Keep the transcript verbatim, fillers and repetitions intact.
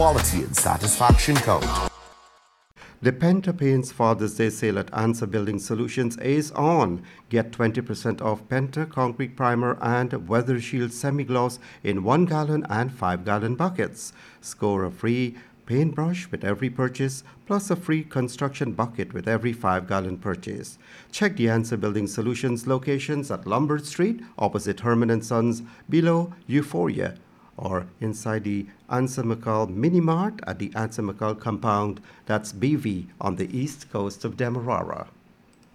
quality and satisfaction code. The Penta Paints Father's Day sale at Answer Building Solutions is on. Get twenty percent off Penta concrete primer and Weather Shield semi-gloss in one gallon and five gallon buckets. Score a free paintbrush with every purchase, plus a free construction bucket with every five gallon purchase. Check the Answer Building Solutions locations at Lombard Street, opposite Herman and Sons, below Euphoria, or inside the Answer McCall Mini Mart at the Answer McCall compound, that's B V, on the east coast of Demerara.